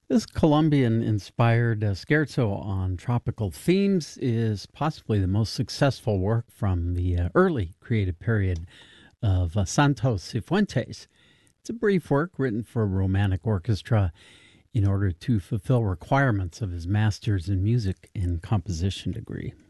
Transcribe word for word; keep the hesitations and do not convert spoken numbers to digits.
This Colombian inspired uh, scherzo on tropical themes is possibly the most successful work from the uh, early creative period of uh, Santos Cifuentes. It's a brief work written for a romantic orchestra in order to fulfill requirements of his master's in music and composition degree.